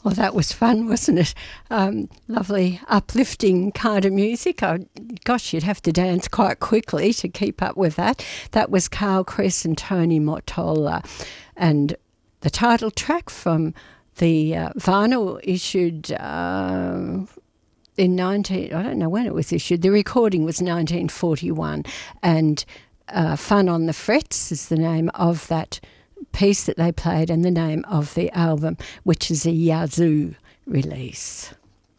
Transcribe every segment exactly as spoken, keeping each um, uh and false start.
Well, that was fun, wasn't it? Um, lovely, uplifting kind of music. Oh, gosh, you'd have to dance quite quickly to keep up with that. That was Carl Cress and Tony Mottola. And the title track from the uh, vinyl issued uh, in nineteen, I don't know when it was issued. The recording was nineteen forty-one. And uh, Fun on the Frets is the name of that piece that they played and the name of the album, which is a Yazoo release.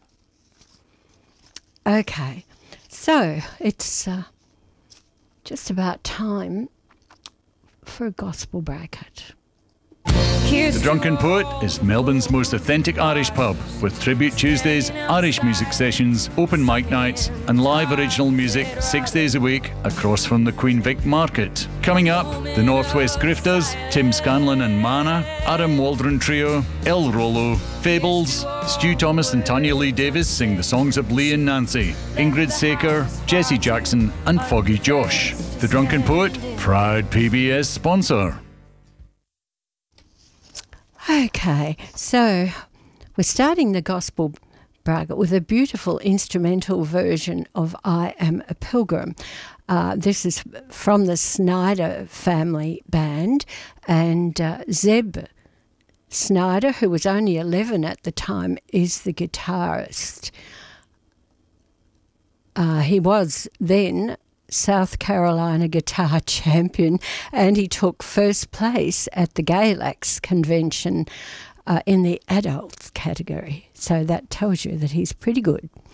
Okay, so it's uh, just about time for a gospel bracket. The Drunken Poet is Melbourne's most authentic Irish pub, with Tribute Tuesdays, Irish music sessions, open mic nights and live original music six days a week across from the Queen Vic Market. Coming up, the Northwest Grifters, Tim Scanlon and Mana, Adam Waldron Trio, El Rolo, Fables, Stu Thomas and Tanya Lee Davis sing the songs of Lee and Nancy, Ingrid Saker, Jesse Jackson and Foggy Josh. The Drunken Poet, proud P B S sponsor. Okay, so we're starting the gospel bracket with a beautiful instrumental version of I Am a Pilgrim. Uh, this is from the Snyder family band, and uh, Zeb Snyder, who was only eleven at the time, is the guitarist. Uh, he was then South Carolina guitar champion, and he took first place at the Galax convention uh, in the adults category. So that tells you that he's pretty good.